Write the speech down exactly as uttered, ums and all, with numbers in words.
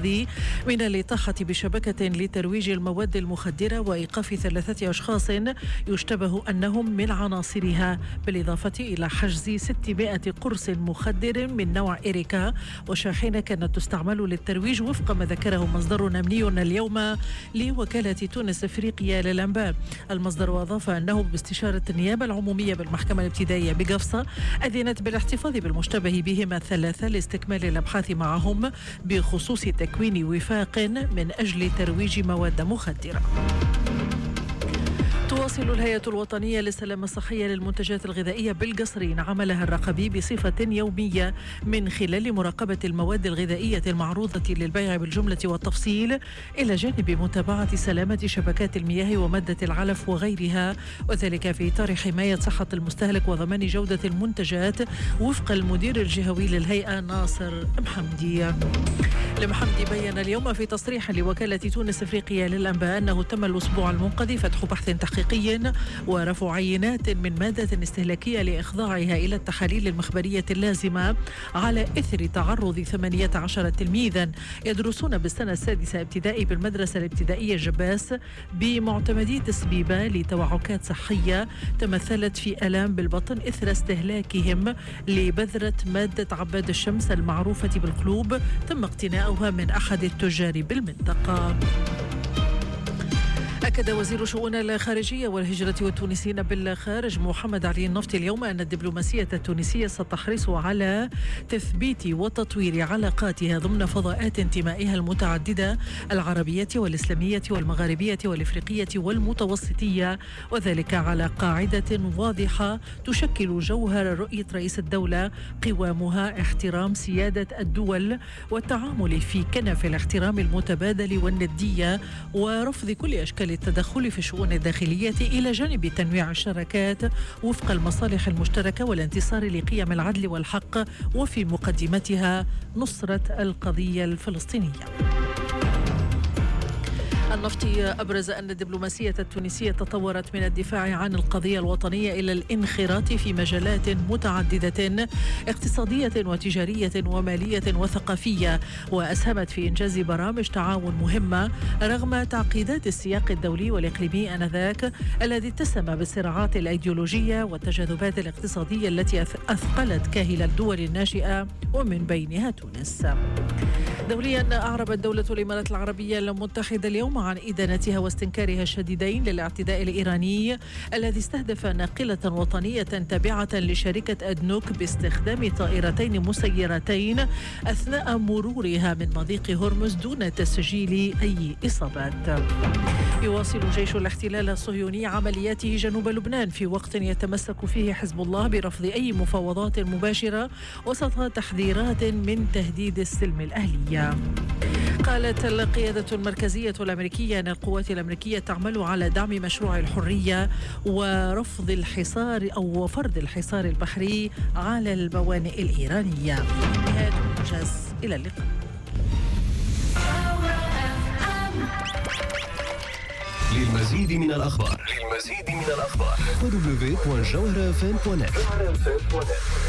الأخذ من الإطاحة بشبكة لترويج المواد المخدرة وإيقاف ثلاثة أشخاص يشتبه أنهم من عناصرها، بالإضافة إلى حجز ستمائة قرص مخدر من نوع إريكا وشاحنة كانت تستعمل للترويج وفق ما ذكره مصدر أمني اليوم لوكالة تونس إفريقيا للأنباء. المصدر أضاف أنه باستشارة النيابة العمومية بالمحكمة الابتدائية بقفصة أذنت بالاحتفاظ بالمشتبه بهم الثلاثة لاستكمال الأبحاث معهم بخصوص تكوين وفاق من أجل ترويج مواد مخدرة. تواصل الهيئة الوطنية للسلامة الصحية للمنتجات الغذائية بالقصرين عملها الرقابي بصفة يومية من خلال مراقبة المواد الغذائية المعروضة للبيع بالجملة والتفصيل، إلى جانب متابعة سلامة شبكات المياه ومادة العلف وغيرها، وذلك في إطار حماية صحة المستهلك وضمان جودة المنتجات وفق المدير الجهوي للهيئة ناصر محمدي. المحمدي بيّن اليوم في تصريح لوكالة تونس إفريقيا للأنباء أنه تم الأسبوع المنقضي فتح بحث تحقيقي ورفع عينات من مادة استهلاكية لإخضاعها إلى التحاليل المخبرية اللازمة على إثر تعرض ثمانية عشر تلميذا يدرسون بالسنة السادسة ابتدائي بالمدرسة الابتدائية جباس بمعتمدية سبيبة لتوعكات صحية تمثلت في آلام بالبطن إثر استهلاكهم لبذرة مادة عباد الشمس المعروفة بالقلوب تم اقتناؤها من أحد التجار بالمنطقة. أكد وزير شؤون الخارجية والهجرة والتونسيين بالخارج محمد علي النفطي اليوم أن الدبلوماسية التونسية ستحرص على تثبيت وتطوير علاقاتها ضمن فضاءات انتمائها المتعددة العربية والإسلامية والمغاربية والإفريقية والمتوسطية، وذلك على قاعدة واضحة تشكل جوهر رؤية رئيس الدولة قوامها احترام سيادة الدول والتعامل في كنف الاحترام المتبادل والندية ورفض كل أشكال التدخل في الشؤون الداخلية، إلى جانب تنويع الشراكات وفق المصالح المشتركة والانتصار لقيم العدل والحق وفي مقدمتها نصرة القضية الفلسطينية. النفطي أبرز أن الدبلوماسية التونسية تطورت من الدفاع عن القضية الوطنية إلى الانخراط في مجالات متعددة اقتصادية وتجارية ومالية وثقافية، وأسهمت في إنجاز برامج تعاون مهمة رغم تعقيدات السياق الدولي والإقليمي آنذاك الذي اتسم بالصراعات الأيديولوجية والتجاذبات الاقتصادية التي أثقلت كاهل الدول الناشئة ومن بينها تونس. دوليا، أعربت دولة الإمارات العربية المتحدة اليوم عن إدانتها واستنكارها الشديدين للاعتداء الإيراني الذي استهدف ناقلة وطنية تابعة لشركة أدنوك باستخدام طائرتين مسيرتين أثناء مرورها من مضيق هرمز دون تسجيل أي إصابات. يواصل جيش الاحتلال الصهيوني عملياته جنوب لبنان في وقت يتمسك فيه حزب الله برفض أي مفاوضات مباشرة وسط تحذيرات من تهديد السلم الأهلي. قالت القيادة المركزية الأمريكية أن القوات الأمريكية تعمل على دعم مشروع الحرية ورفض الحصار أو فرض الحصار البحري على الموانئ الإيرانية. نهاية الموجز، إلى اللقاء. للمزيد من الأخبار للمزيد من الأخبار دبليو دبليو دوت جوهرة إف إم دوت نت.